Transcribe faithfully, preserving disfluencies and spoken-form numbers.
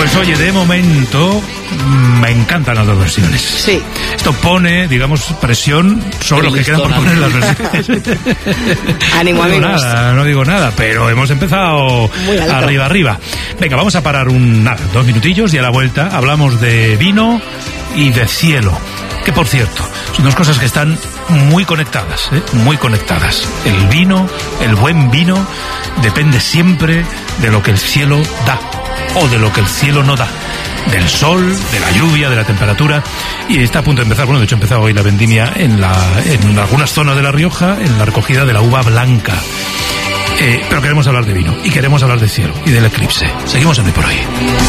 Pues oye, de momento me encantan las dos versiones. Sí. Esto pone, digamos, presión sobre los que quedan por poner las versiones. Ánimo, no digo amigos. nada, no digo nada, pero hemos empezado arriba, arriba. Venga, vamos a parar un, nada, dos minutillos y a la vuelta hablamos de vino y de cielo. Que, por cierto, son dos cosas que están muy conectadas, ¿eh? Muy conectadas. El vino, el buen vino, depende siempre de lo que el cielo da o de lo que el cielo no da. Del sol, de la lluvia, de la temperatura. Y está a punto de empezar, bueno, de hecho ha empezado hoy la vendimia en, la, en algunas zonas de La Rioja, en la recogida de la uva blanca. Eh, pero queremos hablar de vino y queremos hablar de cielo y del eclipse. Seguimos en Hoy por Hoy.